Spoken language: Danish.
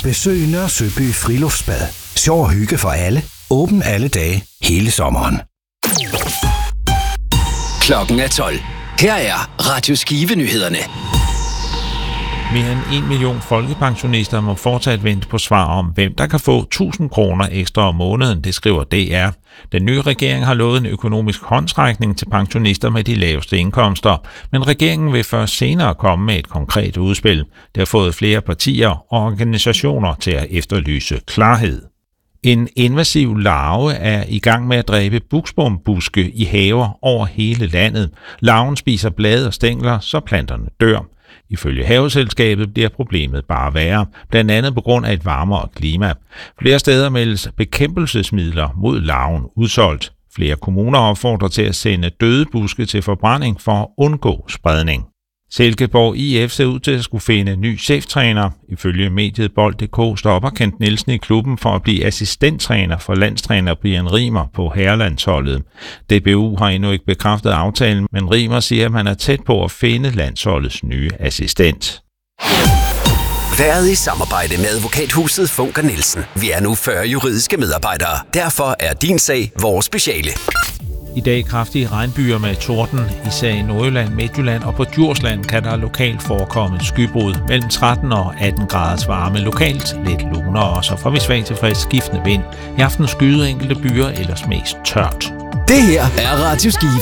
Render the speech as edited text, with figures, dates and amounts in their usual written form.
Besøg Nørre Søby Friluftsbad. Sjov og hygge for alle. Åben alle dage, hele sommeren. Klokken er 12. Her er Radio Skive-nyhederne. Mere end 1 million folkepensionister må fortsat vente på svar om, hvem der kan få 1.000 kroner ekstra om måneden, det skriver DR. Den nye regering har lovet en økonomisk håndsrækning til pensionister med de laveste indkomster, men regeringen vil først senere komme med et konkret udspil. Det har fået flere partier og organisationer til at efterlyse klarhed. En invasiv larve er i gang med at dræbe buksbombuske i haver over hele landet. Larven spiser blade og stængler, så planterne dør. Ifølge Haveselskabet bliver problemet bare værre, blandt andet på grund af et varmere klima. Flere steder meldes bekæmpelsesmidler mod larven udsolgt. Flere kommuner opfordrer til at sende døde buske til forbrænding for at undgå spredning. Silkeborg IF ser ud til at skulle finde ny cheftræner. Ifølge mediet Bold.dk stopper Kent Nielsen i klubben for at blive assistenttræner for landstræner Brian Rimer på herrelandsholdet. DBU har endnu ikke bekræftet aftalen, men Rimer siger, at man er tæt på at finde landsholdets nye assistent. Været i samarbejde med advokathuset Funker Nielsen. Vi er nu 40 juridiske medarbejdere. Derfor er din sag vores speciale. I dag kraftige regnbyer med torden, især i Nordjylland, Midtjylland og på Djursland kan der lokalt forekomme skybrud mellem 13 og 18 graders varme. Lokalt lidt lunere og så får vi svag til frisk skiftende vind. I aften skyder enkelte byer ellers mest tørt. Det her er Radio Skive.